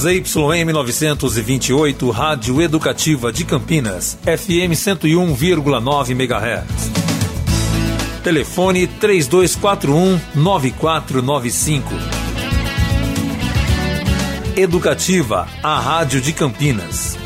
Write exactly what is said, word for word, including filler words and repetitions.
Y M novecentos e vinte e oito, Rádio Educativa de Campinas, F M cento e um vírgula nove megahertz. Telefone três dois quatro um, nove quatro nove cinco. Educativa, a Rádio de Campinas.